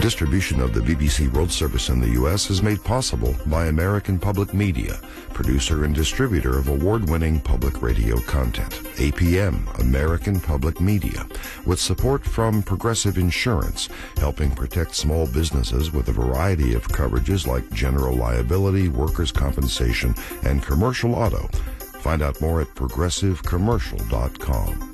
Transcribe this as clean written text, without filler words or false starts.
Distribution of the BBC World Service in the U.S. is made possible by American Public Media, producer and distributor of award-winning public radio content. APM, American Public Media, with support from Progressive Insurance, helping protect small businesses with a variety of coverages like general liability, workers' compensation, and commercial auto. Find out more at progressivecommercial.com.